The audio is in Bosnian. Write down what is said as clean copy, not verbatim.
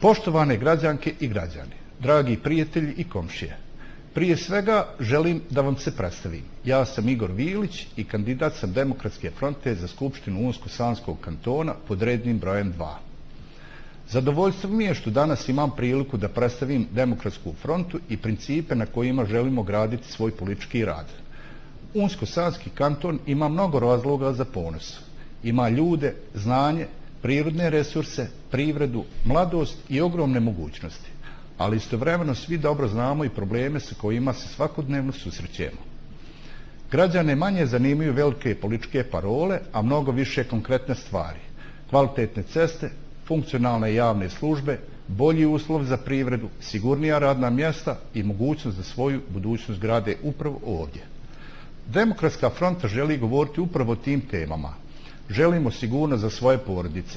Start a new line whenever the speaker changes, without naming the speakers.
Poštovane građanke i građani, dragi prijatelji i komšije, prije svega želim da vam se predstavim. Ja sam Igor Vilić i kandidat sam Demokratske fronte za Skupštinu Unsko-Sanskog kantona pod rednim brojem 2. Zadovoljstvo mi je što danas imam priliku da predstavim Demokratsku frontu i principe na kojima želimo graditi svoj politički rad. Unsko-Sanski kanton ima mnogo razloga za ponos. Ima ljude, znanje, prirodne resurse, privredu, mladost i ogromne mogućnosti. Ali istovremeno svi dobro znamo i probleme sa kojima se svakodnevno susrećemo. Građane manje zanimaju velike političke parole, a mnogo više konkretne stvari. Kvalitetne ceste, funkcionalne javne službe, bolji uslov za privredu, sigurnija radna mjesta i mogućnost da svoju budućnost grade upravo ovdje. Demokratska fronta želi govoriti upravo o tim temama. Želimo sigurnost za svoje porodice,